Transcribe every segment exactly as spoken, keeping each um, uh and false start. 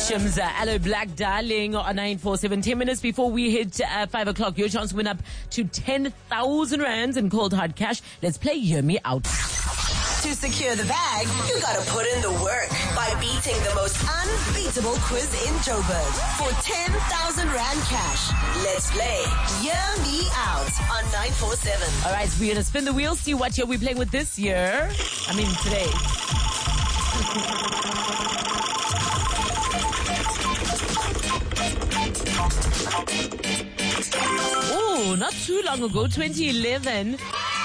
Shims, uh, Aloe Black, Darling on nine four seven. Ten minutes before we hit uh, five o'clock. Your chance to win up to ten thousand rands in cold hard cash. Let's play Hear Me Out. To secure the bag, you gotta put in the work by beating the most unbeatable quiz in Joburg for ten thousand rand cash. Let's play Hear Me Out on nine four seven. All right, we're gonna spin the wheel, see what year we're playing with this year. I mean, today. Oh, not too long ago, twenty eleven.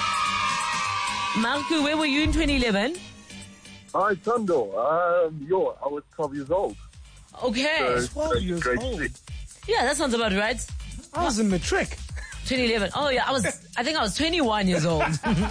Marco, where were you in twenty eleven? Hi, Tondo. Um, yo, I was twelve years old. Okay. So, twelve years grade old. six. Yeah, that sounds about right. I was in matric. twenty eleven. Oh yeah, I was, I think I was twenty-one years old.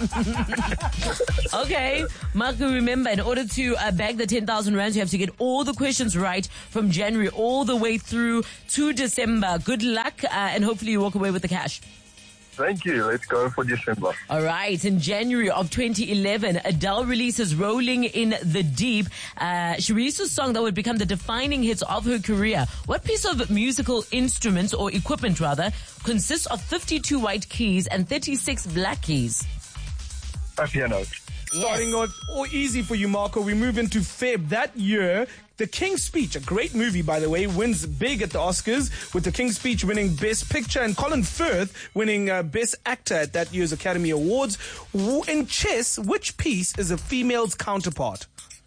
Okay. Marco, remember, in order to uh, bag the ten thousand rands, you have to get all the questions right from January all the way through to December. Good luck, uh, and hopefully you walk away with the cash. Thank you. Let's go for December. All right. In January of twenty eleven, Adele releases Rolling in the Deep. Uh, she released a song that would become the defining hit of her career. What piece of musical instruments, or equipment rather, consists of fifty-two white keys and thirty-six black keys? A piano. Starting off or easy for you, Marco. We move into Feb. That year, The King's Speech, a great movie, by the way, wins big at the Oscars, with The King's Speech winning Best Picture and Colin Firth winning uh, Best Actor at that year's Academy Awards. In chess, which piece is a female's counterpart?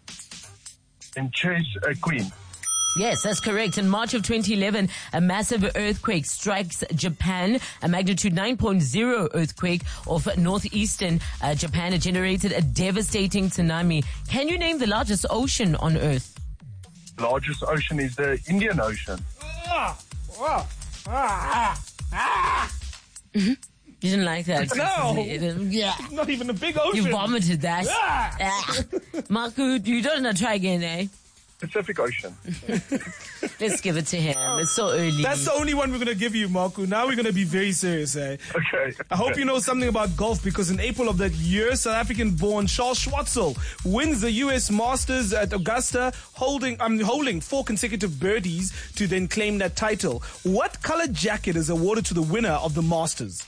In chess, a queen. Yes, that's correct. In March of twenty eleven, a massive earthquake strikes Japan, a magnitude nine point oh earthquake off northeastern uh, Japan. It generated a devastating tsunami. Can you name the largest ocean on Earth? Largest ocean is the Indian Ocean. Ah, ah, ah, ah. You didn't like that? No. Yeah. Not even a big ocean. You vomited that. Ah. Ah. Marco, you don't want to try again, eh? Pacific Ocean. Let's give it to him. It's so early. That's the only one we're going to give you, Marco. Now we're going to be very serious, eh? Okay. I hope you know something about golf, because in April of that year, South African-born Charles Schwartzel wins the U S Masters at Augusta, holding um, holding four consecutive birdies to then claim that title. What color jacket is awarded to the winner of the Masters?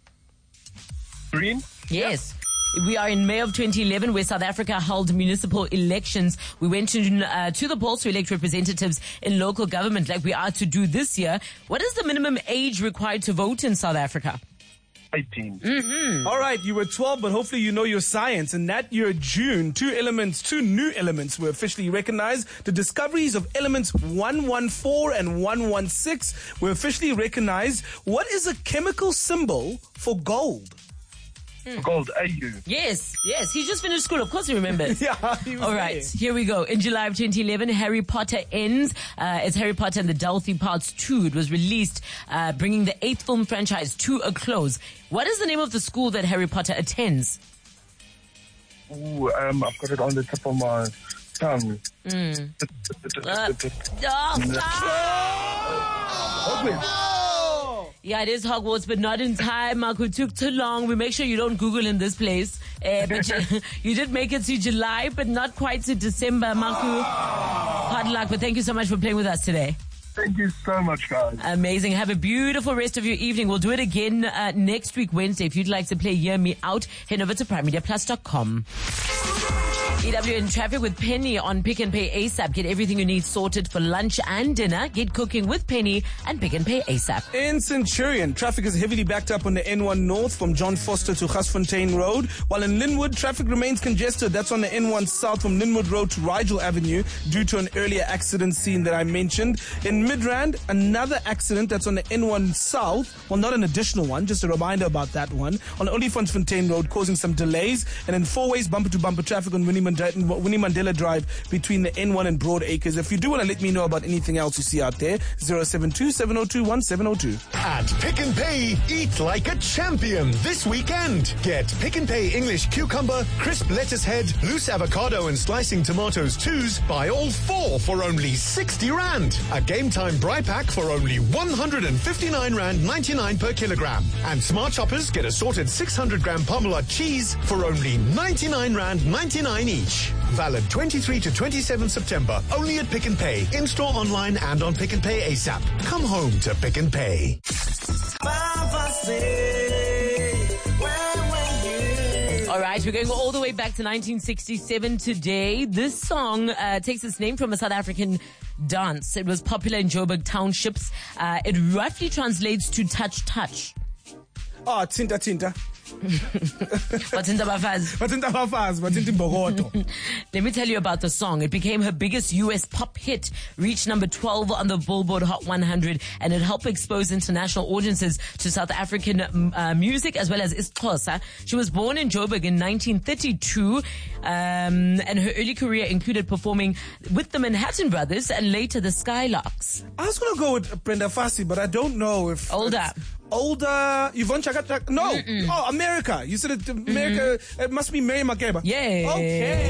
Green? Yes. We are in May of twenty eleven, where South Africa held municipal elections. We went to, uh, to the polls to elect representatives in local government like we are to do this year. What is the minimum age required to vote in South Africa? eighteen. Mm-hmm. All right, you were twelve, but hopefully you know your science. In that year, June, two elements, two new elements were officially recognized. The discoveries of elements one one four and one one six were officially recognized. What is a chemical symbol for gold? Gold, A U. Yes, yes. He just finished school. Of course he remembers. Yeah, he was All right, there. here we go. In July of twenty eleven, Harry Potter ends. Uh, it's Harry Potter and the Deathly Parts two. It was released, uh, bringing the eighth film franchise to a close. What is the name of the school that Harry Potter attends? Ooh, um, I've got it on the tip of my tongue. Mm. Uh, oh, Hogwarts. Yeah, it is Hogwarts, but not in time. Marco, it took too long. We make sure you don't Google in this place. Uh, but you, you did make it to July, but not quite to December. Marco, hard luck, but thank you so much for playing with us today. Thank you so much, guys. Amazing. Have a beautiful rest of your evening. We'll do it again uh, next week, Wednesday. If you'd like to play Hear Me Out, head over to prime media plus dot com. E W in traffic with Penny on Pick and Pay ASAP. Get everything you need sorted for lunch and dinner. Get cooking with Penny and Pick and Pay ASAP. In Centurion, traffic is heavily backed up on the N one North from John Foster to Gasfontein Road, while in Linwood, traffic remains congested. That's on the N one South from Linwood Road to Rigel Avenue due to an earlier accident scene that I mentioned. In Midrand, another accident that's on the N one South. Well, not an additional one, just a reminder about that one. On Olifantsfontein Road, causing some delays. And in four ways, bumper-to-bumper traffic on Winnie Mandela, Winnie Mandela Drive between the N one and Broad Acres. If you do want to let me know about anything else you see out there, zero seven two, seven zero two, one seven zero two. At Pick and Pay, eat like a champion this weekend. Get Pick and Pay English cucumber, crisp lettuce head, loose avocado and slicing tomatoes twos. Buy all four for only sixty rand. A Game Time Bri Pack for only one hundred fifty-nine rand ninety-nine per kilogram. And Smart Shoppers get assorted six hundred gram Parmalat cheese for only ninety-nine rand ninety-nine each. each. Valid twenty-third to twenty-seventh September. Only at Pick and Pay. In-store, online, and on Pick and Pay ASAP. Come home to Pick and Pay. All right, we're going all the way back to nineteen sixty-seven today. This song uh, takes its name from a South African dance. It was popular in Joburg townships. Uh, it roughly translates to touch, touch. Oh, Tinta Tinta. Bathinta Bafazi. Bathinta Bafazi, Bathinta Mbogoto. Let me tell you about the song. It became her biggest U S pop hit, reached number twelve on the Billboard Hot one hundred, and it helped expose international audiences to South African uh, music as well as isiXhosa. She was born in Joburg in nineteen thirty-two, um, and her early career included performing with the Manhattan Brothers and later the Skylarks. I was going to go with Brenda Fassie, but I don't know if... Older. Older, Yvonne Chaka Chaka. No. Mm-mm. Oh, America. You said it, America. Mm-hmm. It must be Mary Makeba. Yeah. Okay.